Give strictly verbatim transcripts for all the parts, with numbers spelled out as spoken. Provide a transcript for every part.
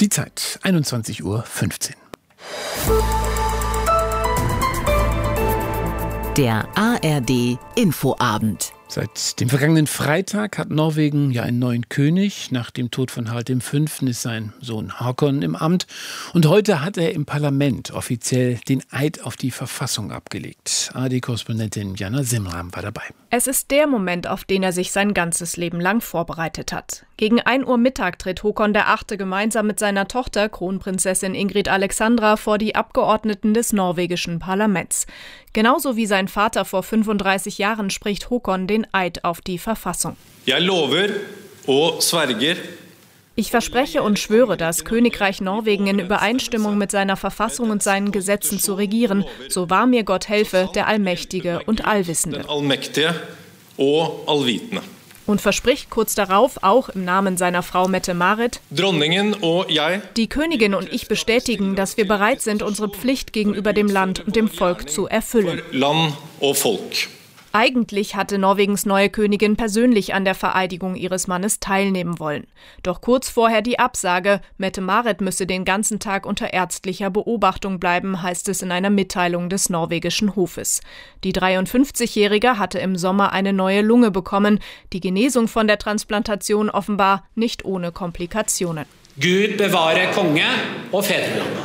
Die Zeit, einundzwanzig Uhr fünfzehn. Der A R D Infoabend. Seit dem vergangenen Freitag hat Norwegen ja einen neuen König. Nach dem Tod von Harald der Fünfte ist sein Sohn Håkon im Amt. Und heute hat er im Parlament offiziell den Eid auf die Verfassung abgelegt. A R D-Korrespondentin Jana Simram war dabei. Es ist der Moment, auf den er sich sein ganzes Leben lang vorbereitet hat. Gegen ein Uhr Mittag tritt Håkon der Achte gemeinsam mit seiner Tochter, Kronprinzessin Ingrid Alexandra, vor die Abgeordneten des norwegischen Parlaments. Genauso wie sein Vater vor fünfunddreißig Jahren spricht Håkon den Eid auf die Verfassung. Jeg lover og sverger. Ich verspreche und schwöre, das Königreich Norwegen in Übereinstimmung mit seiner Verfassung und seinen Gesetzen zu regieren, so wahr mir Gott helfe, der Allmächtige und Allwissende. Und verspricht kurz darauf, auch im Namen seiner Frau Mette-Marit, die Königin und ich bestätigen, dass wir bereit sind, unsere Pflicht gegenüber dem Land und dem Volk zu erfüllen. Eigentlich hatte Norwegens neue Königin persönlich an der Vereidigung ihres Mannes teilnehmen wollen. Doch kurz vorher die Absage, Mette-Marit müsse den ganzen Tag unter ärztlicher Beobachtung bleiben, heißt es in einer Mitteilung des norwegischen Hofes. Die dreiundfünfzigjährige hatte im Sommer eine neue Lunge bekommen, die Genesung von der Transplantation offenbar nicht ohne Komplikationen. Gud bewahre Konge og Fedrelandet.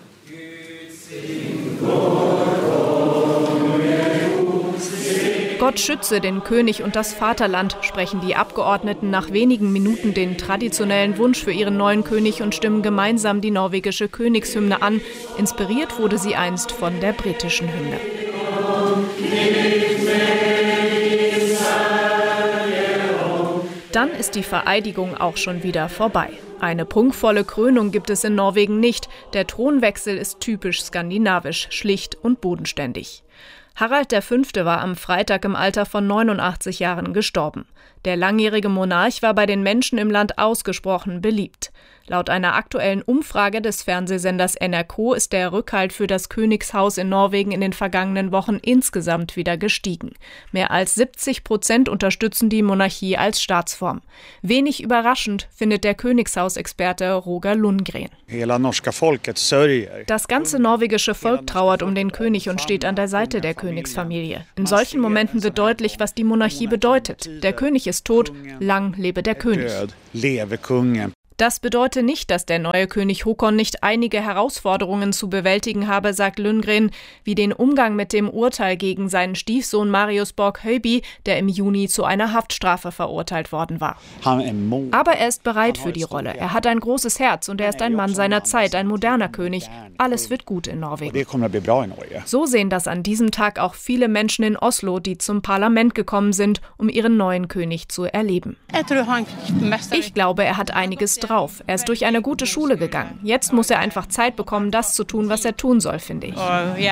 Gott schütze den König und das Vaterland, sprechen die Abgeordneten nach wenigen Minuten den traditionellen Wunsch für ihren neuen König und stimmen gemeinsam die norwegische Königshymne an. Inspiriert wurde sie einst von der britischen Hymne. Dann ist die Vereidigung auch schon wieder vorbei. Eine prunkvolle Krönung gibt es in Norwegen nicht. Der Thronwechsel ist typisch skandinavisch, schlicht und bodenständig. Harald der Fünfte war am Freitag im Alter von neunundachtzig Jahren gestorben. Der langjährige Monarch war bei den Menschen im Land ausgesprochen beliebt. Laut einer aktuellen Umfrage des Fernsehsenders N R K ist der Rückhalt für das Königshaus in Norwegen in den vergangenen Wochen insgesamt wieder gestiegen. Mehr als siebzig Prozent unterstützen die Monarchie als Staatsform. Wenig überraschend findet der Königshausexperte Roger Lundgren. Das ganze norwegische Volk trauert um den König und steht an der Seite der Königsfamilie. In solchen Momenten wird deutlich, was die Monarchie bedeutet. Der König ist tot, lang lebe der König. Das bedeutet nicht, dass der neue König Håkon nicht einige Herausforderungen zu bewältigen habe, sagt Lundgren, wie den Umgang mit dem Urteil gegen seinen Stiefsohn Marius Borg-Høiby, der im Juni zu einer Haftstrafe verurteilt worden war. Aber er ist bereit für die Rolle. Er hat ein großes Herz und er ist ein Mann seiner Zeit, ein moderner König. Alles wird gut in Norwegen. So sehen das an diesem Tag auch viele Menschen in Oslo, die zum Parlament gekommen sind, um ihren neuen König zu erleben. Ich glaube, er hat einiges drauf. Er ist durch eine gute Schule gegangen. Jetzt muss er einfach Zeit bekommen, das zu tun, was er tun soll, finde ich.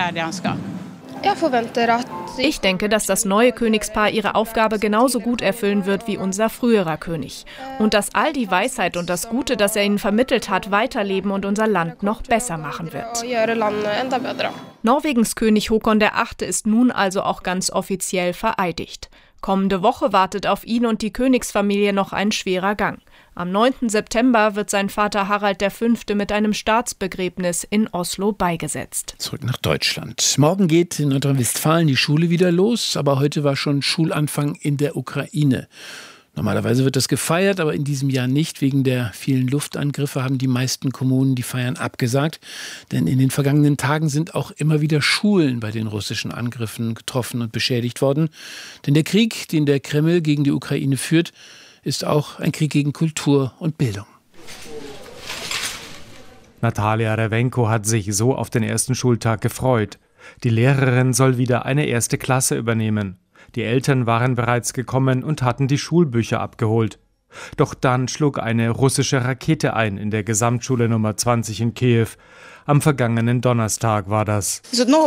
Ich denke, dass das neue Königspaar ihre Aufgabe genauso gut erfüllen wird wie unser früherer König. Und dass all die Weisheit und das Gute, das er ihnen vermittelt hat, weiterleben und unser Land noch besser machen wird. Norwegens König Håkon der Achte ist nun also auch ganz offiziell vereidigt. Kommende Woche wartet auf ihn und die Königsfamilie noch ein schwerer Gang. Am neunten September wird sein Vater Harald der Fünfte mit einem Staatsbegräbnis in Oslo beigesetzt. Zurück nach Deutschland. Morgen geht in Nordrhein-Westfalen die Schule wieder los, aber heute war schon Schulanfang in der Ukraine. Normalerweise wird das gefeiert, aber in diesem Jahr nicht. Wegen der vielen Luftangriffe haben die meisten Kommunen die Feiern abgesagt. Denn in den vergangenen Tagen sind auch immer wieder Schulen bei den russischen Angriffen getroffen und beschädigt worden. Denn der Krieg, den der Kreml gegen die Ukraine führt, ist auch ein Krieg gegen Kultur und Bildung. Natalia Rewenko hat sich so auf den ersten Schultag gefreut. Die Lehrerin soll wieder eine erste Klasse übernehmen. Die Eltern waren bereits gekommen und hatten die Schulbücher abgeholt. Doch dann schlug eine russische Rakete ein in der Gesamtschule Nummer zwanzig in Kiew. Am vergangenen Donnerstag war das.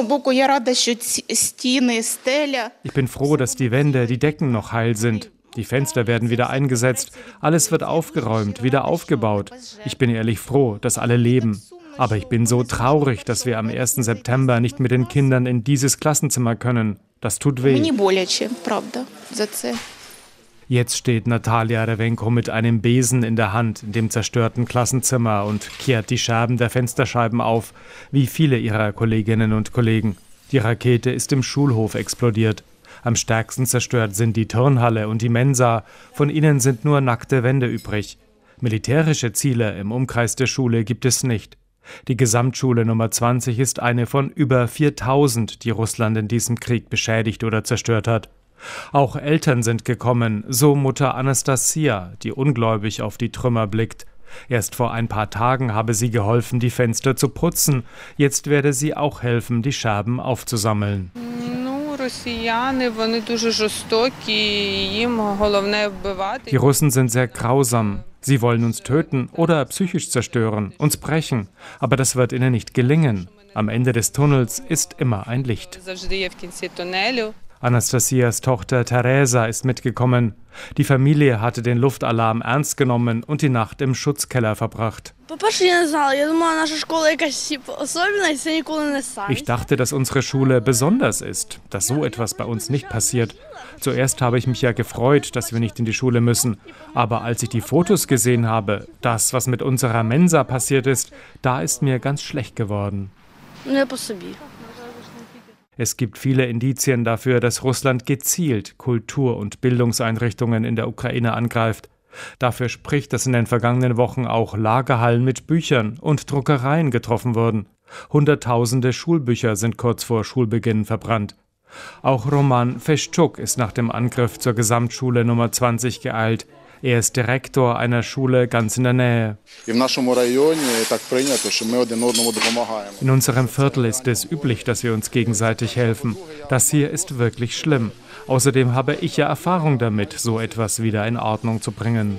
Ich bin froh, dass die Wände, die Decken noch heil sind. Die Fenster werden wieder eingesetzt, alles wird aufgeräumt, wieder aufgebaut. Ich bin ehrlich froh, dass alle leben. Aber ich bin so traurig, dass wir am ersten September nicht mit den Kindern in dieses Klassenzimmer können. Das tut weh. Jetzt steht Natalia Rewenko mit einem Besen in der Hand in dem zerstörten Klassenzimmer und kehrt die Scherben der Fensterscheiben auf, wie viele ihrer Kolleginnen und Kollegen. Die Rakete ist im Schulhof explodiert. Am stärksten zerstört sind die Turnhalle und die Mensa. Von ihnen sind nur nackte Wände übrig. Militärische Ziele im Umkreis der Schule gibt es nicht. Die Gesamtschule Nummer zwanzig ist eine von über viertausend, die Russland in diesem Krieg beschädigt oder zerstört hat. Auch Eltern sind gekommen, so Mutter Anastasia, die ungläubig auf die Trümmer blickt. Erst vor ein paar Tagen habe sie geholfen, die Fenster zu putzen. Jetzt werde sie auch helfen, die Scherben aufzusammeln. Die Russen sind sehr grausam. Sie wollen uns töten oder psychisch zerstören, uns brechen. Aber das wird ihnen nicht gelingen. Am Ende des Tunnels ist immer ein Licht. Anastasias Tochter Teresa ist mitgekommen. Die Familie hatte den Luftalarm ernst genommen und die Nacht im Schutzkeller verbracht. Ich dachte, dass unsere Schule besonders ist, dass so etwas bei uns nicht passiert. Zuerst habe ich mich ja gefreut, dass wir nicht in die Schule müssen. Aber als ich die Fotos gesehen habe, das, was mit unserer Mensa passiert ist, da ist mir ganz schlecht geworden. Es gibt viele Indizien dafür, dass Russland gezielt Kultur- und Bildungseinrichtungen in der Ukraine angreift. Dafür spricht, dass in den vergangenen Wochen auch Lagerhallen mit Büchern und Druckereien getroffen wurden. Hunderttausende Schulbücher sind kurz vor Schulbeginn verbrannt. Auch Roman Feschuk ist nach dem Angriff zur Gesamtschule Nummer zwanzig geeilt. Er ist Direktor einer Schule ganz in der Nähe. In unserem Viertel ist es üblich, dass wir uns gegenseitig helfen. Das hier ist wirklich schlimm. Außerdem habe ich ja Erfahrung damit, so etwas wieder in Ordnung zu bringen.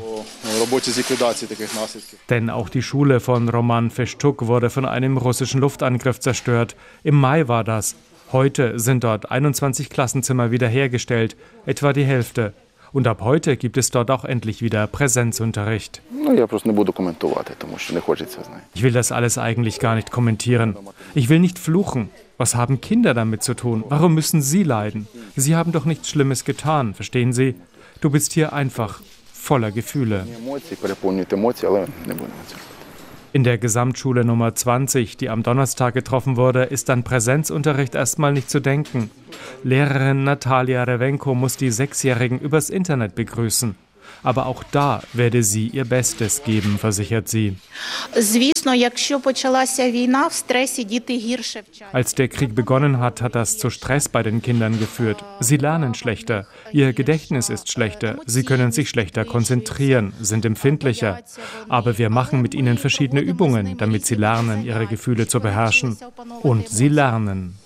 Denn auch die Schule von Roman Feschuk wurde von einem russischen Luftangriff zerstört. Im Mai war das. Heute sind dort einundzwanzig Klassenzimmer wiederhergestellt, etwa die Hälfte. Und ab heute gibt es dort auch endlich wieder Präsenzunterricht. Ich will das alles eigentlich gar nicht kommentieren. Ich will nicht fluchen. Was haben Kinder damit zu tun? Warum müssen sie leiden? Sie haben doch nichts Schlimmes getan, verstehen Sie? Du bist hier einfach voller Gefühle. In der Gesamtschule Nummer zwanzig, die am Donnerstag getroffen wurde, ist an Präsenzunterricht erstmal nicht zu denken. Lehrerin Natalia Rewenko muss die Sechsjährigen übers Internet begrüßen. Aber auch da werde sie ihr Bestes geben, versichert sie. Als der Krieg begonnen hat, hat das zu Stress bei den Kindern geführt. Sie lernen schlechter, ihr Gedächtnis ist schlechter, sie können sich schlechter konzentrieren, sind empfindlicher. Aber wir machen mit ihnen verschiedene Übungen, damit sie lernen, ihre Gefühle zu beherrschen. Und sie lernen.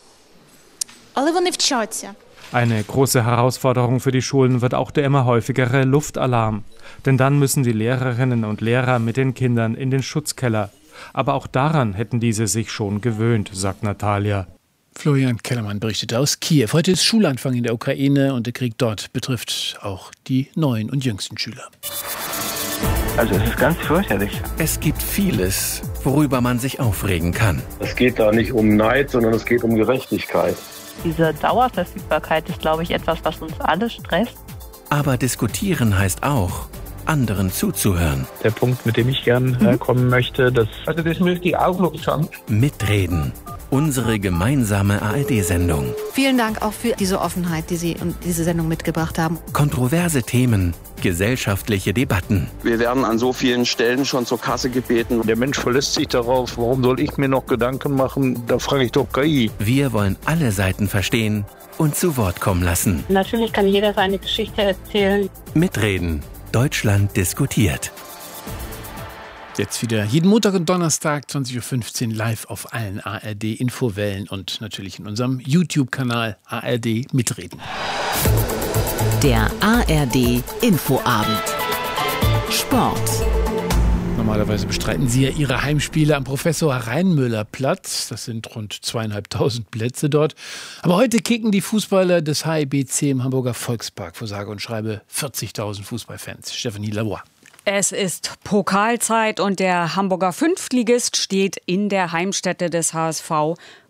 Eine große Herausforderung für die Schulen wird auch der immer häufigere Luftalarm. Denn dann müssen die Lehrerinnen und Lehrer mit den Kindern in den Schutzkeller. Aber auch daran hätten diese sich schon gewöhnt, sagt Natalia. Florian Kellermann berichtet aus Kiew. Heute ist Schulanfang in der Ukraine und der Krieg dort betrifft auch die neuen und jüngsten Schüler. Also es ist ganz fürchterlich. Es gibt vieles, worüber man sich aufregen kann. Es geht da nicht um Neid, sondern es geht um Gerechtigkeit. Diese Dauerverfügbarkeit ist, glaube ich, etwas, was uns alle stresst. Aber diskutieren heißt auch, anderen zuzuhören. Der Punkt, mit dem ich gern äh, kommen möchte, das... Also das möchte ich auch noch sagen. Mitreden. Unsere gemeinsame A R D-Sendung. Vielen Dank auch für diese Offenheit, die Sie und diese Sendung mitgebracht haben. Kontroverse Themen, gesellschaftliche Debatten. Wir werden an so vielen Stellen schon zur Kasse gebeten. Der Mensch verlässt sich darauf, warum soll ich mir noch Gedanken machen? Da frage ich doch K I. Wir wollen alle Seiten verstehen und zu Wort kommen lassen. Natürlich kann jeder seine Geschichte erzählen. Mitreden. Deutschland diskutiert. Jetzt wieder jeden Montag und Donnerstag, zwanzig Uhr fünfzehn, live auf allen A R D-Infowellen und natürlich in unserem YouTube-Kanal A R D Mitreden. Der A R D-Infoabend. Sport. Normalerweise bestreiten Sie ja Ihre Heimspiele am Professor-Reinmüller-Platz. Das sind rund zweieinhalbtausend Plätze dort. Aber heute kicken die Fußballer des H I B C im Hamburger Volkspark vor sage und schreibe vierzigtausend Fußballfans. Stefanie Lavoie. Es ist Pokalzeit und der Hamburger Fünftligist steht in der Heimstätte des H S V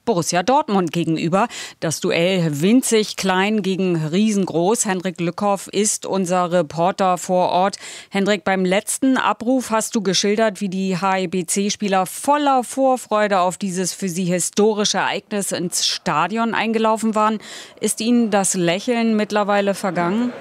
Borussia Dortmund gegenüber. Das Duell winzig klein gegen riesengroß. Hendrik Lückhoff ist unser Reporter vor Ort. Hendrik, beim letzten Abruf hast du geschildert, wie die H E B C-Spieler voller Vorfreude auf dieses für sie historische Ereignis ins Stadion eingelaufen waren. Ist ihnen das Lächeln mittlerweile vergangen?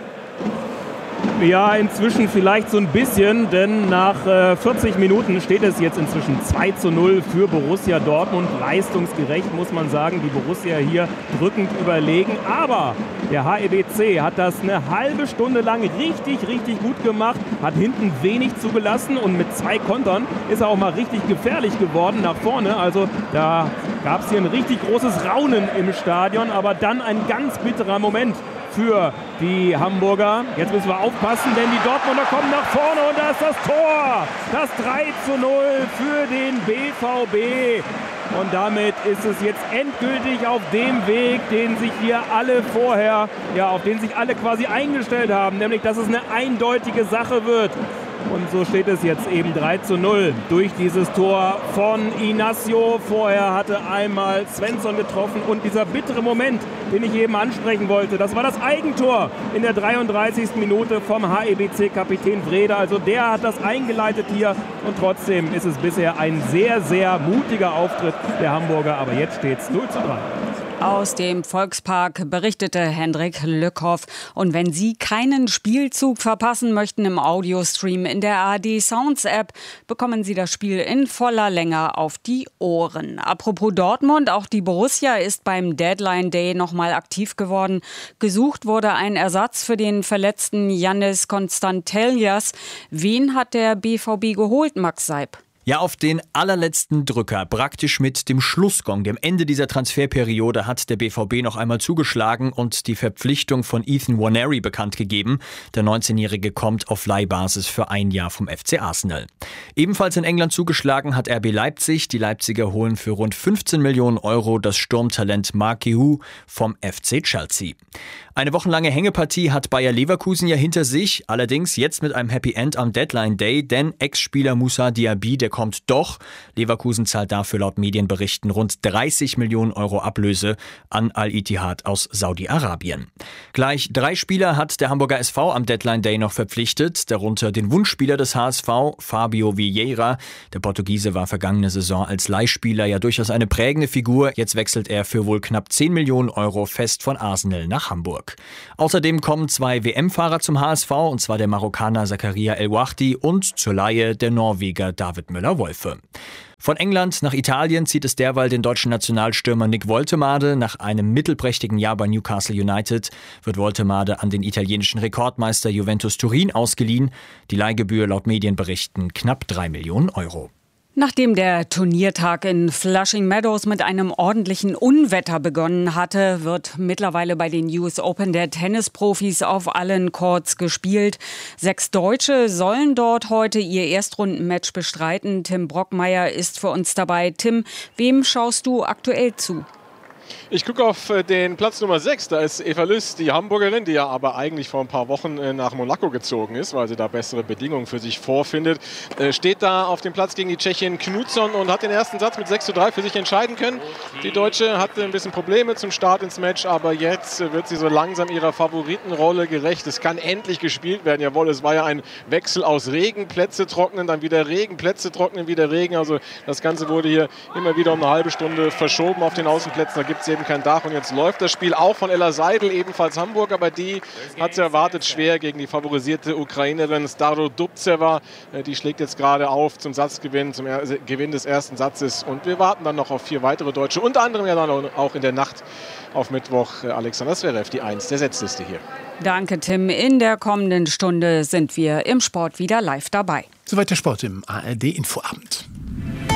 Ja, inzwischen vielleicht so ein bisschen, denn nach äh, vierzig Minuten steht es jetzt inzwischen zwei zu null für Borussia Dortmund. Leistungsgerecht, muss man sagen, die Borussia hier drückend überlegen. Aber der H E B C hat das eine halbe Stunde lang richtig, richtig gut gemacht, hat hinten wenig zugelassen und mit zwei Kontern ist er auch mal richtig gefährlich geworden nach vorne. Also da gab es hier ein richtig großes Raunen im Stadion, aber dann ein ganz bitterer Moment für die Hamburger. Jetzt müssen wir aufpassen, denn die Dortmunder kommen nach vorne und da ist das Tor. Das drei zu null für den B V B. Und damit ist es jetzt endgültig auf dem Weg, den sich hier alle vorher, ja, auf den sich alle quasi eingestellt haben, nämlich dass es eine eindeutige Sache wird. Und so steht es jetzt eben drei zu null durch dieses Tor von Inacio. Vorher hatte einmal Svensson getroffen und dieser bittere Moment, den ich eben ansprechen wollte, das war das Eigentor in der dreiunddreißigsten Minute vom H E B C-Kapitän Wrede. Also der hat das eingeleitet hier und trotzdem ist es bisher ein sehr, sehr mutiger Auftritt der Hamburger. Aber jetzt steht es null zu drei. Aus dem Volkspark berichtete Hendrik Lückhoff. Und wenn Sie keinen Spielzug verpassen möchten im Audiostream in der A R D Sounds App, bekommen Sie das Spiel in voller Länge auf die Ohren. Apropos Dortmund, auch die Borussia ist beim Deadline Day nochmal aktiv geworden. Gesucht wurde ein Ersatz für den verletzten Yannis Konstanteljas. Wen hat der B V B geholt, Max Seib? Ja, auf den allerletzten Drücker, praktisch mit dem Schlussgong, dem Ende dieser Transferperiode, hat der B V B noch einmal zugeschlagen und die Verpflichtung von Ethan Nwaneri bekannt gegeben. Der neunzehnjährige kommt auf Leihbasis für ein Jahr vom F C Arsenal. Ebenfalls in England zugeschlagen hat R B Leipzig. Die Leipziger holen für rund fünfzehn Millionen Euro das Sturmtalent Mark Guéhi vom F C Chelsea. Eine wochenlange Hängepartie hat Bayer Leverkusen ja hinter sich, allerdings jetzt mit einem Happy End am Deadline Day, denn Ex-Spieler Moussa Diaby, der kommt doch. Leverkusen zahlt dafür laut Medienberichten rund dreißig Millionen Euro Ablöse an Al-Ittihad aus Saudi-Arabien. Gleich drei Spieler hat der Hamburger S V am Deadline Day noch verpflichtet, darunter den Wunschspieler des H S V, Fabio Vieira. Der Portugiese war vergangene Saison als Leihspieler ja durchaus eine prägende Figur. Jetzt wechselt er für wohl knapp zehn Millionen Euro fest von Arsenal nach Hamburg. Außerdem kommen zwei W M-Fahrer zum H S V, und zwar der Marokkaner Zakaria El Wahdi und zur Leihe der Norweger David Müller-Wolfe. Von England nach Italien zieht es derweil den deutschen Nationalstürmer Nick Woltemade. Nach einem mittelprächtigen Jahr bei Newcastle United wird Woltemade an den italienischen Rekordmeister Juventus Turin ausgeliehen. Die Leihgebühr laut Medienberichten knapp drei Millionen Euro. Nachdem der Turniertag in Flushing Meadows mit einem ordentlichen Unwetter begonnen hatte, wird mittlerweile bei den U S Open der Tennisprofis auf allen Courts gespielt. Sechs Deutsche sollen dort heute ihr Erstrundenmatch bestreiten. Tim Brockmeier ist für uns dabei. Tim, wem schaust du aktuell zu? Ich gucke auf den Platz Nummer sechs, da ist Eva Lüss, die Hamburgerin, die ja aber eigentlich vor ein paar Wochen nach Monaco gezogen ist, weil sie da bessere Bedingungen für sich vorfindet. Steht da auf dem Platz gegen die Tschechin Knutsson und hat den ersten Satz mit sechs zu drei für sich entscheiden können. Die Deutsche hatte ein bisschen Probleme zum Start ins Match, aber jetzt wird sie so langsam ihrer Favoritenrolle gerecht. Es kann endlich gespielt werden, jawohl, es war ja ein Wechsel aus Regen, Plätze trocknen, dann wieder Regen, Plätze trocknen, wieder Regen. Also das Ganze wurde hier immer wieder um eine halbe Stunde verschoben auf den Außenplätzen. Da gibt es eben kein Dach und jetzt läuft das Spiel auch von Ella Seidel, ebenfalls Hamburg, aber die hat es erwartet schwer gegen die favorisierte Ukrainerin Staro Dubceva. Die schlägt jetzt gerade auf zum Satzgewinn, zum er Gewinn des ersten Satzes und wir warten dann noch auf vier weitere Deutsche, unter anderem ja dann auch in der Nacht auf Mittwoch Alexander Zverev, die Eins der Setzliste hier. Danke, Tim. In der kommenden Stunde sind wir im Sport wieder live dabei. Soweit der Sport im A R D Infoabend.